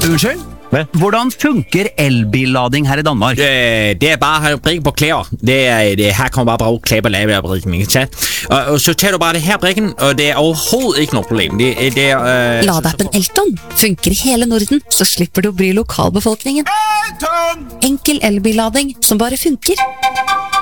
Unnskyld? Hva? Hvordan funker elbillading her i Danmark? Det bare brikken på klæder. Her kommer bare klæder på lavebrikken, ikke sant? Og så tager du bare det her brikken, og det overhovedet ikke noe problem. Ladappen Elton funker i hele Norden, så slipper du å bry lokalbefolkningen. Enkel elbillading som bare funker.